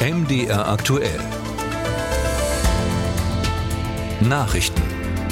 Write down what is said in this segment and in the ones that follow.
MDR aktuell. Nachrichten.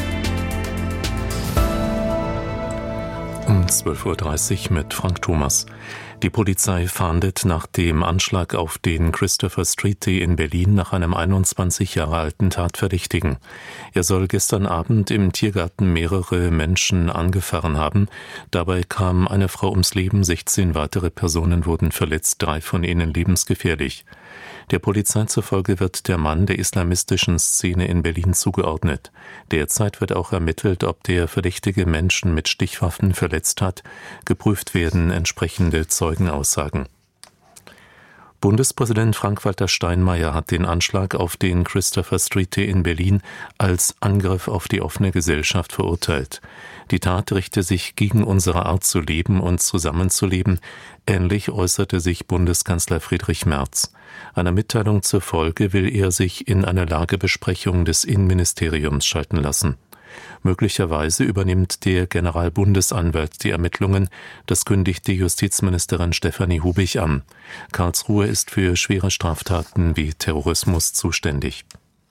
Um 12.30 Uhr mit Frank Thomas. Die Polizei fahndet nach dem Anschlag auf den Christopher Street Day in Berlin nach einem 21 Jahre alten Tatverdächtigen. Er soll gestern Abend im Tiergarten mehrere Menschen angefahren haben. Dabei kam eine Frau ums Leben, 16 weitere Personen wurden verletzt, 3 von ihnen lebensgefährlich. Der Polizei zufolge wird der Mann der islamistischen Szene in Berlin zugeordnet. Derzeit wird auch ermittelt, ob der Verdächtige Menschen mit Stichwaffen verletzt hat. Geprüft werden entsprechende Zeugenaussagen. Bundespräsident Frank-Walter Steinmeier hat den Anschlag auf den Christopher Street Day in Berlin als Angriff auf die offene Gesellschaft verurteilt. Die Tat richte sich gegen unsere Art zu leben und zusammenzuleben. Ähnlich äußerte sich Bundeskanzler Friedrich Merz. Einer Mitteilung zufolge will er sich in eine Lagebesprechung des Innenministeriums schalten lassen. Möglicherweise übernimmt der Generalbundesanwalt die Ermittlungen, das kündigte Justizministerin Stefanie Hubich an. Karlsruhe ist für schwere Straftaten wie Terrorismus zuständig.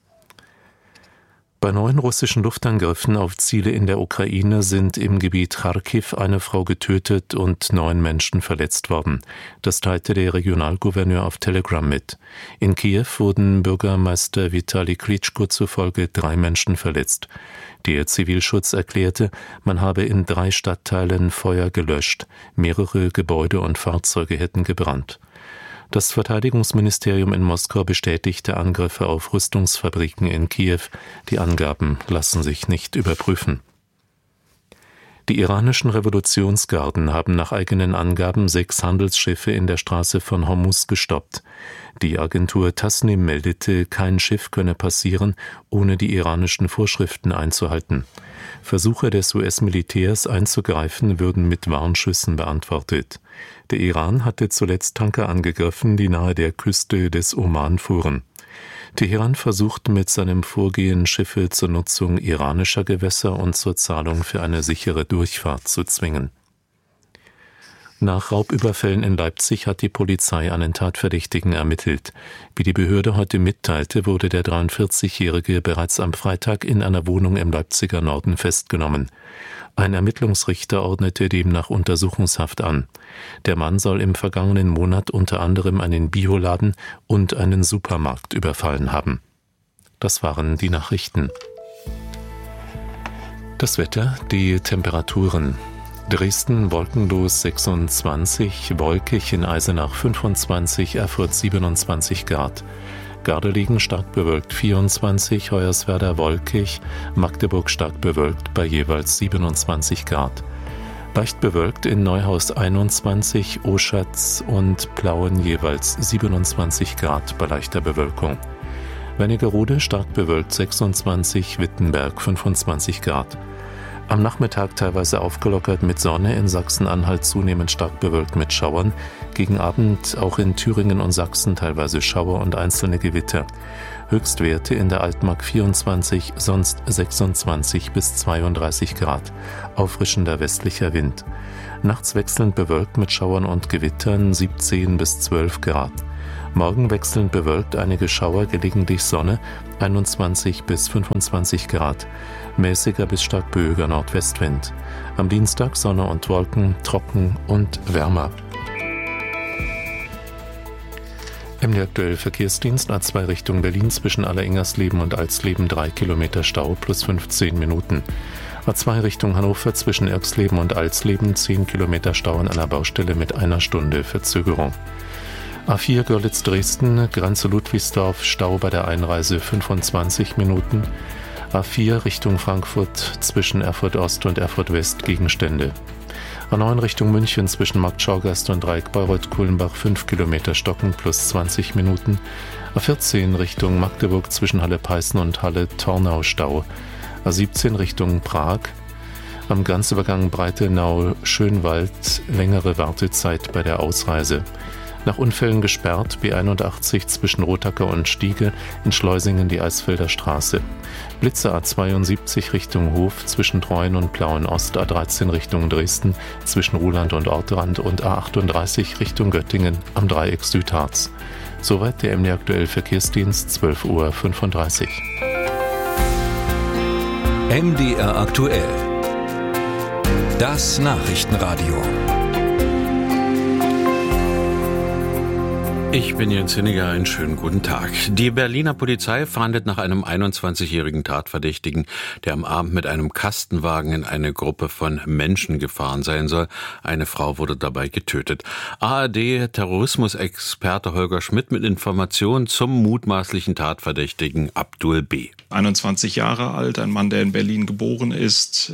Bei 9 russischen Luftangriffen auf Ziele in der Ukraine sind im Gebiet Charkiw eine Frau getötet und 9 Menschen verletzt worden. Das teilte der Regionalgouverneur auf Telegram mit. In Kiew wurden Bürgermeister Vitali Klitschko zufolge 3 Menschen verletzt. Der Zivilschutz erklärte, man habe in 3 Stadtteilen Feuer gelöscht. Mehrere Gebäude und Fahrzeuge hätten gebrannt. Das Verteidigungsministerium in Moskau bestätigte Angriffe auf Rüstungsfabriken in Kiew. Die Angaben lassen sich nicht überprüfen. Die iranischen Revolutionsgarden haben nach eigenen Angaben 6 Handelsschiffe in der Straße von Hormuz gestoppt. Die Agentur Tasnim meldete, kein Schiff könne passieren, ohne die iranischen Vorschriften einzuhalten. Versuche des US-Militärs einzugreifen würden mit Warnschüssen beantwortet. Der Iran hatte zuletzt Tanker angegriffen, die nahe der Küste des Oman fuhren. Teheran versucht mit seinem Vorgehen, Schiffe zur Nutzung iranischer Gewässer und zur Zahlung für eine sichere Durchfahrt zu zwingen. Nach Raubüberfällen in Leipzig hat die Polizei einen Tatverdächtigen ermittelt. Wie die Behörde heute mitteilte, wurde der 43-Jährige bereits am Freitag in einer Wohnung im Leipziger Norden festgenommen. Ein Ermittlungsrichter ordnete demnach Untersuchungshaft an. Der Mann soll im vergangenen Monat unter anderem einen Bioladen und einen Supermarkt überfallen haben. Das waren die Nachrichten. Das Wetter, die Temperaturen. Dresden wolkenlos 26, wolkig in Eisenach 25, Erfurt 27 Grad. Gardelegen stark bewölkt 24, Hoyerswerda wolkig, Magdeburg stark bewölkt bei jeweils 27 Grad. Leicht bewölkt in Neuhaus 21, Oschatz und Plauen jeweils 27 Grad bei leichter Bewölkung. Wernigerode stark bewölkt 26, Wittenberg 25 Grad. Am Nachmittag teilweise aufgelockert mit Sonne, in Sachsen-Anhalt zunehmend stark bewölkt mit Schauern. Gegen Abend auch in Thüringen und Sachsen teilweise Schauer und einzelne Gewitter. Höchstwerte in der Altmark 24, sonst 26 bis 32 Grad. Auffrischender westlicher Wind. Nachts wechselnd bewölkt mit Schauern und Gewittern 17 bis 12 Grad. Morgen wechselnd bewölkt, einige Schauer, gelegentlich Sonne, 21 bis 25 Grad. Mäßiger bis stark böiger Nordwestwind. Am Dienstag Sonne und Wolken, trocken und wärmer. MDR aktuell Verkehrsdienst A2 Richtung Berlin zwischen Allerengersleben und Alsleben 3 Kilometer Stau plus 15 Minuten. A2 Richtung Hannover zwischen Irxleben und Alsleben 10 Kilometer Stau an einer Baustelle mit 1 Stunde Verzögerung. A4 Görlitz-Dresden, Grenze Ludwigsdorf, Stau bei der Einreise 25 Minuten. A4 Richtung Frankfurt zwischen Erfurt Ost und Erfurt West Gegenstände. A9 Richtung München zwischen Marktschaugasst und Dreieck Bayreuth-Kulmbach 5 Kilometer Stocken plus 20 Minuten. A14 Richtung Magdeburg zwischen Halle-Peißen und Halle-Tornau Stau. A17 Richtung Prag. Am Grenzübergang Breitenau-Schönwald längere Wartezeit bei der Ausreise. Nach Unfällen gesperrt, B81 zwischen Rothacker und Stiege, in Schleusingen die Eisfelder Straße. Blitzer A72 Richtung Hof zwischen Treuen und Plauen Ost, A13 Richtung Dresden zwischen Ruhland und Ortrand und A38 Richtung Göttingen am Dreieck Südharz. Soweit der MD Aktuell Verkehrsdienst, 12:35 Uhr. MDR aktuell. Das Nachrichtenradio. Ich bin Jens Hinniger, einen schönen guten Tag. Die Berliner Polizei fahndet nach einem 21-jährigen Tatverdächtigen, der am Abend mit einem Kastenwagen in eine Gruppe von Menschen gefahren sein soll. Eine Frau wurde dabei getötet. ARD-Terrorismusexperte Holger Schmidt mit Informationen zum mutmaßlichen Tatverdächtigen Abdul B. 21 Jahre alt, ein Mann, der in Berlin geboren ist,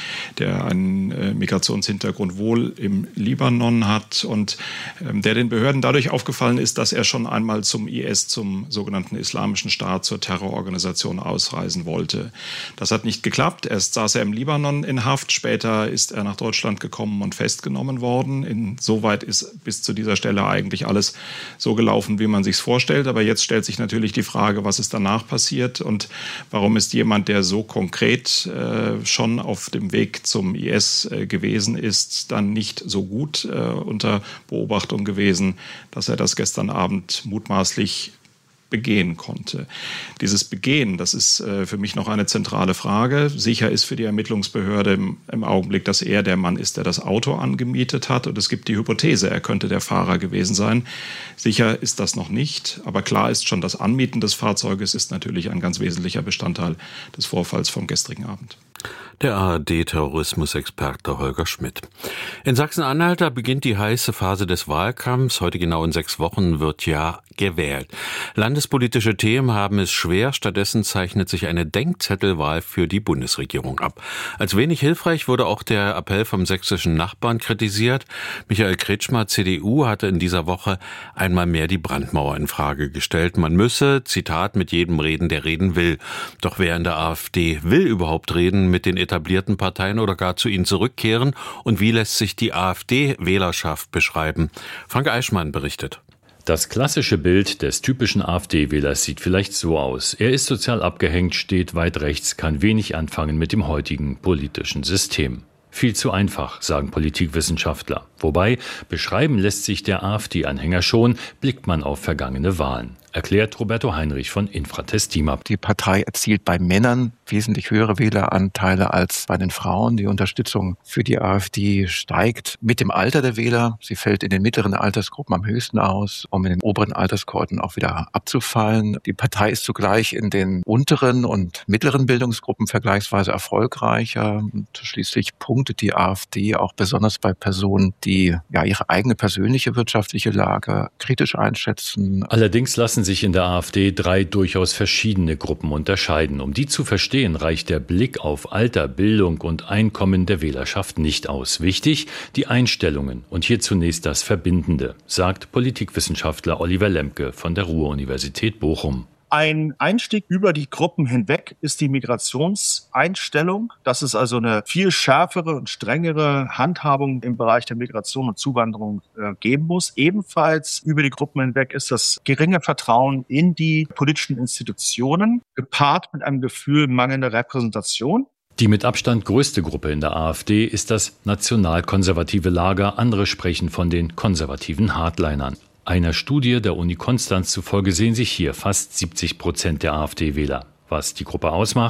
der einen Migrationshintergrund wohl im Libanon hat und der den Behörden dadurch aufgefallen ist, dass er schon einmal zum IS, zum sogenannten Islamischen Staat, zur Terrororganisation ausreisen wollte. Das hat nicht geklappt. Erst saß er im Libanon in Haft, später ist er nach Deutschland gekommen und festgenommen worden. Insoweit ist bis zu dieser Stelle eigentlich alles so gelaufen, wie man sich es vorstellt. Aber jetzt stellt sich natürlich die Frage, was ist danach passiert und warum ist jemand, der so konkret schon auf dem Weg zum IS gewesen ist, dann nicht so gut unter Beobachtung gewesen, dass er das gestern Abend mutmaßlich begehen konnte. Dieses Begehen, das ist für mich noch eine zentrale Frage. Sicher ist für die Ermittlungsbehörde im Augenblick, dass er der Mann ist, der das Auto angemietet hat. Und es gibt die Hypothese, er könnte der Fahrer gewesen sein. Sicher ist das noch nicht. Aber klar ist schon, das Anmieten des Fahrzeuges ist natürlich ein ganz wesentlicher Bestandteil des Vorfalls vom gestrigen Abend. Der ARD-Terrorismusexperte Holger Schmidt. In Sachsen-Anhalt beginnt die heiße Phase des Wahlkampfs. Heute genau in 6 Wochen wird ja gewählt. Landespolitische Themen haben es schwer. Stattdessen zeichnet sich eine Denkzettelwahl für die Bundesregierung ab. Als wenig hilfreich wurde auch der Appell vom sächsischen Nachbarn kritisiert. Michael Kretschmer, CDU, hatte in dieser Woche einmal mehr die Brandmauer in Frage gestellt. Man müsse, Zitat, mit jedem reden, der reden will. Doch wer in der AfD will überhaupt reden mit den etablierten Parteien oder gar zu ihnen zurückkehren? Und wie lässt sich die AfD-Wählerschaft beschreiben? Frank Eichmann berichtet. Das klassische Bild des typischen AfD-Wählers sieht vielleicht so aus. Er ist sozial abgehängt, steht weit rechts, kann wenig anfangen mit dem heutigen politischen System. Viel zu einfach, sagen Politikwissenschaftler. Wobei, beschreiben lässt sich der AfD-Anhänger schon, blickt man auf vergangene Wahlen. Erklärt Roberto Heinrich von Infratest Team-Up. Die Partei erzielt bei Männern wesentlich höhere Wähleranteile als bei den Frauen. Die Unterstützung für die AfD steigt mit dem Alter der Wähler. Sie fällt in den mittleren Altersgruppen am höchsten aus, um in den oberen Alterskohorten auch wieder abzufallen. Die Partei ist zugleich in den unteren und mittleren Bildungsgruppen vergleichsweise erfolgreicher. Und schließlich punktet die AfD auch besonders bei Personen, die ihre eigene persönliche wirtschaftliche Lage kritisch einschätzen. Allerdings lassen sich in der AfD 3 durchaus verschiedene Gruppen unterscheiden. Um die zu verstehen, reicht der Blick auf Alter, Bildung und Einkommen der Wählerschaft nicht aus. Wichtig, die Einstellungen und hier zunächst das Verbindende, sagt Politikwissenschaftler Oliver Lemke von der Ruhr-Universität Bochum. Ein Einstieg über die Gruppen hinweg ist die Migrationseinstellung, dass es also eine viel schärfere und strengere Handhabung im Bereich der Migration und Zuwanderung geben muss. Ebenfalls über die Gruppen hinweg ist das geringe Vertrauen in die politischen Institutionen, gepaart mit einem Gefühl mangelnder Repräsentation. Die mit Abstand größte Gruppe in der AfD ist das nationalkonservative Lager. Andere sprechen von den konservativen Hardlinern. Einer Studie der Uni Konstanz zufolge sehen sich hier fast 70% der AfD-Wähler. Was die Gruppe ausmacht?